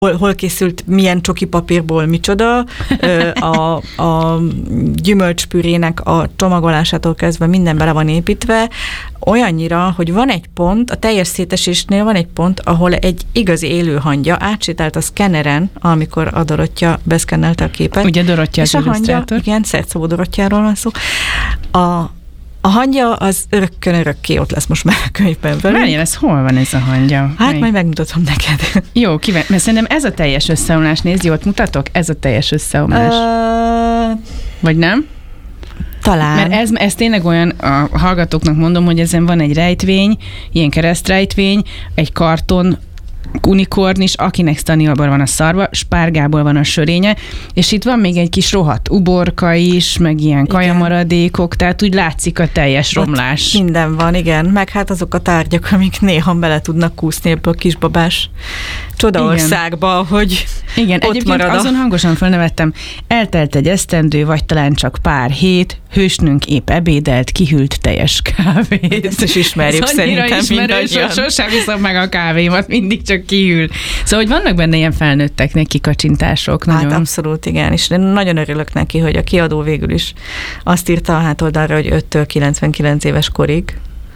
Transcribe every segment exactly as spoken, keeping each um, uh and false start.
hol, hol készült, milyen csoki papírból micsoda, a, a gyümölcspürének a csomagolásától kezdve minden bele van építve, olyannyira, hogy van egy pont, a teljes szétesésnél van egy pont, ahol egy igazi élő hangya átsétált a szkenneren, amikor a Dorottya beszkennelte a képet. Ugye Dorottya az illusztrátor. Igen, Szerszabó Dorottyáról van szó. A A hangya az örökkön örökké ott lesz most már a könyvben velünk. Várjál, ez hol van ez a hangya? Hát majd megmutatom neked. Jó, kíváncsi, mert szerintem ez a teljes összeomlás. Nézd, jót mutatok? Ez a teljes összeomlás. Uh, Vagy nem? Talán. Mert ez, ez tényleg olyan, a hallgatóknak mondom, hogy ezen van egy rejtvény, ilyen keresztrejtvény, egy karton unikornis, akinek Stanielból van a szarva, spárgából van a sörénye, és itt van még egy kis rohadt uborka is, meg ilyen kajamaradékok, tehát úgy látszik a teljes romlás. Ott minden van, igen, meg hát azok a tárgyak, amik néha bele tudnak kúszni ebből a kisbabás csodaországba, hogy igen, ott egyébként marad a... azon hangosan fölnevettem, eltelt egy esztendő, vagy talán csak pár hét, hősnünk épp ebédelt, kihűlt teljes kávét. Ezt is ismerjük szerintem mindannyian. Sosem viszem meg a kávémat, mindig csak kihűl. Szóval, hogy vannak benne ilyen felnőtteknek kikacsintások. Hát nagyon. abszolút, igen, és én nagyon örülök neki, hogy a kiadó végül is azt írta a hátoldalra, hogy öttől kilencvenkilenc éves korig,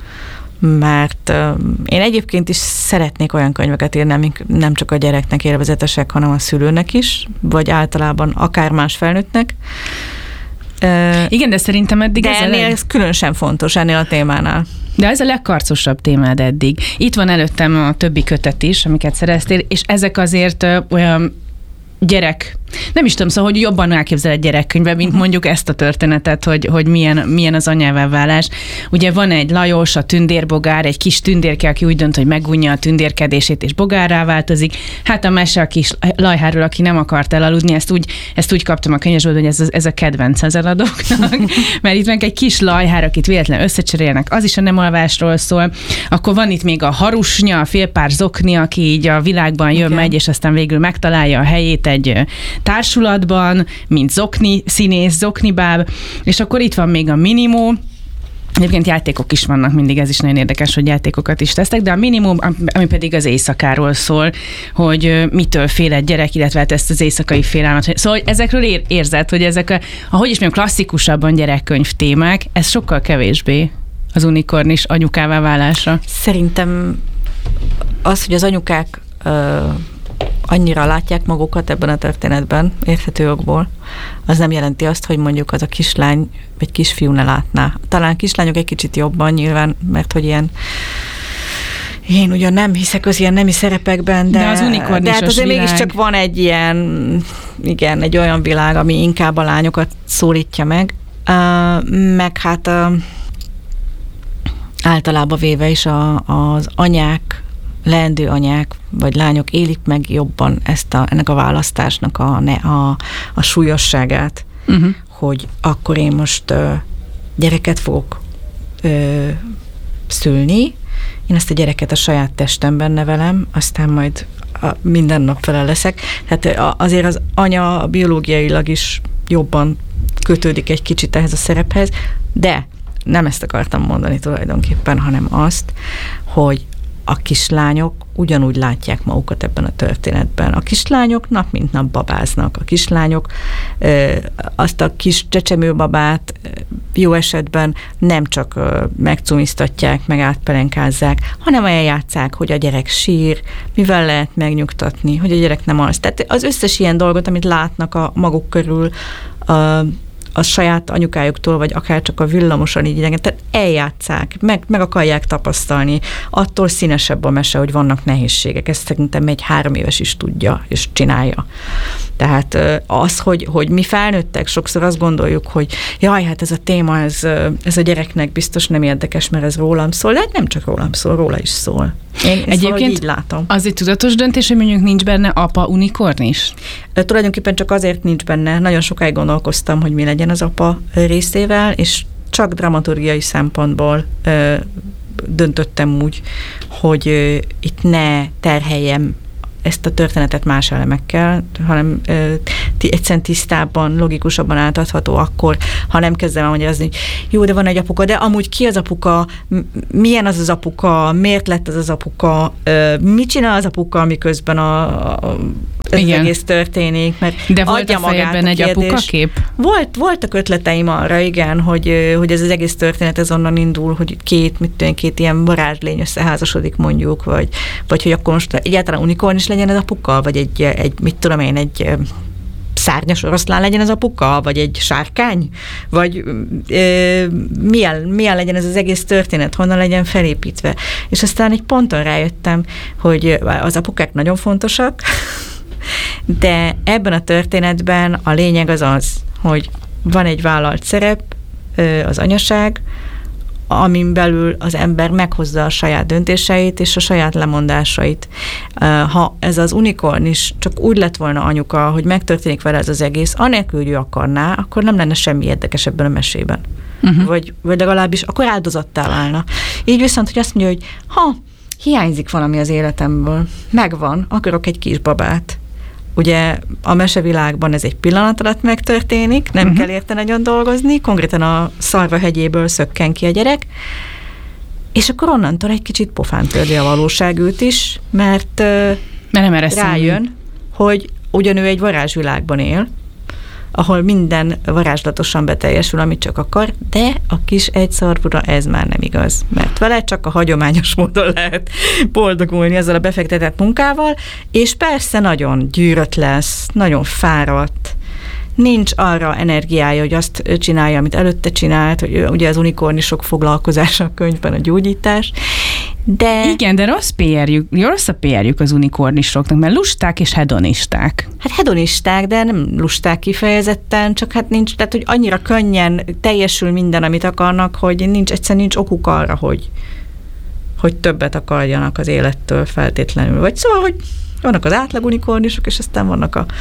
mert uh, én egyébként is szeretnék olyan könyveket írni, amik nem csak a gyereknek élvezetesek, hanem a szülőnek is, vagy általában akár más felnőttnek. Uh, Igen, de szerintem eddig de ez ennél leg... ez különösen fontos, ennél a témánál. De ez a legkarcosabb témád eddig. Itt van előttem a többi kötet is, amiket szereztél, és ezek azért uh, olyan gyerek, nem is tudom, szóval, hogy jobban elképzeled gyerekkönyvbe, mint mondjuk ezt a történetet, hogy, hogy milyen, milyen az anyává válás. Ugye van egy Lajos, a tündérbogár, egy kis tündérke, aki úgy dönt, hogy megunja a tündérkedését, és bogárrá változik. Hát a mese a kis lajháról, aki nem akart elaludni, ezt úgy, ezt úgy kaptam a könyvesből, hogy ez, ez a kedvenc az eladóknak, mert itt meg egy kis lajhár, akit véletlen összecserélnek, az is a nem alvásról szól. Akkor van itt még a harusnya, a félpár zokni, aki így a világban jön, okay. megy, és aztán végül megtalálja a helyét egy társulatban, mint zokni színész, zoknibáb, és akkor itt van még a Minimó. Egyébként játékok is vannak mindig, ez is nagyon érdekes, hogy játékokat is tesztek, de a Minimum, ami pedig az éjszakáról szól, hogy mitől fél egy gyerek, illetve hát ezt az éjszakai félelmet. Szóval ezekről ér, érzed, hogy ezek a, ahogy is mondjam, klasszikusabban gyerekkönyv témák, ez sokkal kevésbé az unikornis anyukává válása. Szerintem az, hogy az anyukák ö, annyira látják magukat ebben a történetben, érthető okból, az nem jelenti azt, hogy mondjuk az a kislány vagy kisfiú ne látná. Talán kislányok egy kicsit jobban nyilván, mert hogy ilyen én ugyan nem hiszek az ilyen nemi szerepekben, de, de, az de hát azért világ. Mégiscsak van egy ilyen, igen, egy olyan világ, ami inkább a lányokat szólítja meg, uh, meg hát uh, általában véve is a, az anyák, leendő anyák vagy lányok élik meg jobban ezt a, ennek a választásnak a, a, a súlyosságát, uh-huh. hogy akkor én most uh, gyereket fogok uh, szülni, én ezt a gyereket a saját testemben nevelem, aztán majd a, minden nap vele leszek. Tehát azért az anya biológiailag is jobban kötődik egy kicsit ehhez a szerephez, de nem ezt akartam mondani tulajdonképpen, hanem azt, hogy a kislányok ugyanúgy látják magukat ebben a történetben. A kislányok nap mint nap babáznak. A kislányok ö, azt a kis csecsemőbabát jó esetben nem csak ö, megcumisztatják, meg átpelenkázzák, hanem eljátszák, hogy a gyerek sír, mivel lehet megnyugtatni, hogy a gyerek nem alszik. Tehát az összes ilyen dolgot, amit látnak a maguk körül, a a saját anyukájuktól, vagy akár csak a villamosan így idegen, tehát eljátszák, meg, meg akarják tapasztalni. Attól színesebb a mese, hogy vannak nehézségek. Ezt szerintem egy három éves is tudja, és csinálja. Tehát az, hogy, hogy mi felnőttek, sokszor azt gondoljuk, hogy jaj, hát ez a téma, ez, ez a gyereknek biztos nem érdekes, mert ez rólam szól, de nem csak rólam szól, róla is szól. Én egyébként így látom. Az egy tudatos döntés, hogy mondjuk nincs benne apa unikornis? Tulajdonképpen csak azért nincs benne. Nagyon sokáig gondolkoztam, hogy mi legyen az apa részével, és csak dramaturgiai szempontból ö, döntöttem úgy, hogy ö, itt ne terheljem ezt a történetet más elemekkel, hanem ö, egyszerűen tisztábban, logikusabban átadható akkor, ha nem kezdem el magyarázni, hogy jó, de van egy apuka, de amúgy ki az apuka, milyen az az apuka, miért lett az az apuka, ö, mit csinál az apuka, miközben a, a ez az egész történik, mert de volt a fejedben egy apukakép? Volt, voltak ötleteim arra, igen, hogy, hogy ez az egész történet ez onnan indul, hogy két, mit tudom, két ilyen varázslény összeházasodik mondjuk, vagy, vagy hogy akkor most egyáltalán unikorn is legyen ez apuka, vagy egy, egy mit tudom én, egy szárnyas oroszlán legyen az apuka, vagy egy sárkány, vagy e, milyen, milyen legyen ez az egész történet, honnan legyen felépítve. És aztán egy ponton rájöttem, hogy az apukák nagyon fontosak, de ebben a történetben a lényeg az az, hogy van egy vállalt szerep, az anyaság, amin belül az ember meghozza a saját döntéseit és a saját lemondásait. Ha ez az unikorn is csak úgy lett volna anyuka, hogy megtörténik vele ez az egész, anélkül, hogy ő akarná, akkor nem lenne semmi érdekes ebben a mesében. Uh-huh. Vagy, vagy legalábbis akkor áldozattá válna. Így viszont, hogy azt mondja, hogy ha hiányzik valami az életemből, megvan, akarok egy kisbabát. Ugye a mesevilágban ez egy pillanat alatt megtörténik, nem uh-huh. kell érte nagyon dolgozni, konkrétan a Szarva hegyéből szökken ki a gyerek, és akkor onnantól egy kicsit pofán törli a valóság őt is, mert, mert rájön, hogy ugyan ő egy varázsvilágban él, ahol minden varázslatosan beteljesül, amit csak akar, de a kis egyszarvúra ez már nem igaz, mert vele csak a hagyományos módon lehet boldogulni ezzel a befektetett munkával, és persze nagyon gyűrött lesz, nagyon fáradt, nincs arra energiája, hogy azt csinálja, amit előtte csinált, hogy ugye az unikornisok foglalkozása a könyvben a gyógyítás, de... Igen, de rossz pé er-jük, rossz a pé er-jük az unikornisoknak, mert lusták és hedonisták. Hát hedonisták, de nem lusták kifejezetten, csak hát nincs, tehát hogy annyira könnyen teljesül minden, amit akarnak, hogy nincs, egyszerűen nincs okuk arra, hogy, hogy többet akarjanak az élettől feltétlenül. Vagy szóval, hogy vannak az átlag unikornisok, és aztán vannak a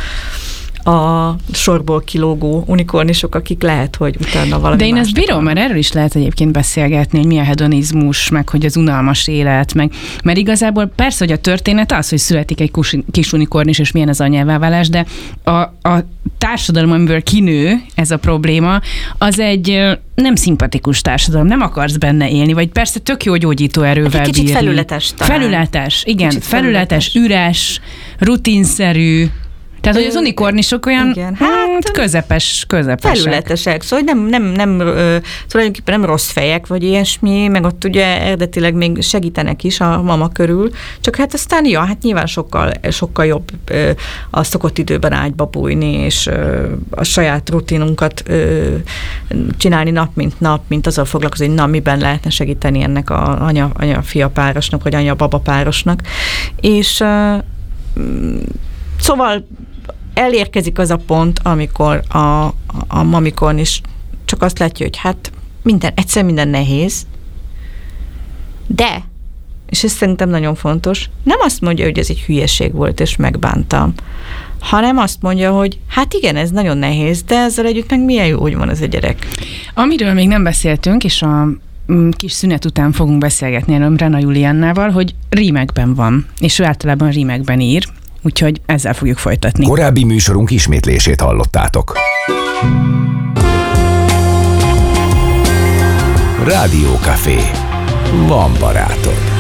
a sorból kilógó unikornisok, akik lehet, hogy utána valami. De én ezt bírom, mert erről is lehet egyébként beszélgetni, hogy mi a hedonizmus, meg hogy az unalmas élet, meg, mert igazából persze, hogy a történet az, hogy születik egy kis unikornis, és milyen az anyává válás, de a, a társadalom, amiből kinő ez a probléma, az egy nem szimpatikus társadalom, nem akarsz benne élni, vagy persze tök jó gyógyító erővel bírni. Kicsit felületes talán. Felületes, igen, kicsit felületes, felületes, üres, rutinszerű. Tehát, hogy az unikornisok olyan igen, hát, közepes, közepesek. Felületesek, szóval nem, nem, nem, ö, tulajdonképpen nem rossz fejek, vagy ilyesmi, meg ott ugye eredetileg még segítenek is a mama körül, csak hát aztán, ja, hát nyilván sokkal, sokkal jobb ö, a szokott időben ágyba bújni, és ö, a saját rutinunkat ö, csinálni nap mint nap, mint azzal foglalkozni, hogy na, miben lehetne segíteni ennek a anya, anya-fia párosnak, vagy anya-baba párosnak. És ö, szóval elérkezik az a pont, amikor a, a, a mamikon is csak azt látja, hogy hát minden, egyszer minden nehéz, de, és ez szerintem nagyon fontos, nem azt mondja, hogy ez egy hülyeség volt, és megbántam, hanem azt mondja, hogy hát igen, ez nagyon nehéz, de ezzel együtt meg milyen jó, hogy van ez a gyerek. Amiről még nem beszéltünk, és a kis szünet után fogunk beszélgetni erről Rena Juliannával, hogy rímekben van, és ő általában rímekben ír, úgyhogy ezzel fogjuk folytatni. Korábbi műsorunk ismétlését hallottátok. Rádió Café. Van barátod.